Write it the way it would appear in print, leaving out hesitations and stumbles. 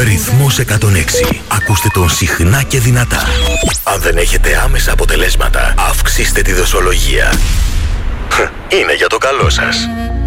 Ρυθμός 106. Ακούστε τον συχνά και δυνατά. Αν δεν έχετε άμεσα αποτελέσματα, αυξήστε τη δοσολογία. Είναι για το καλό σας.